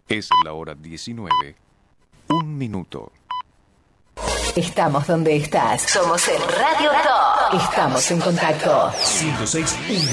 Es la hora 19. Un minuto. Estamos donde estás. Somos el Radio Top. Estamos en contacto. 106.1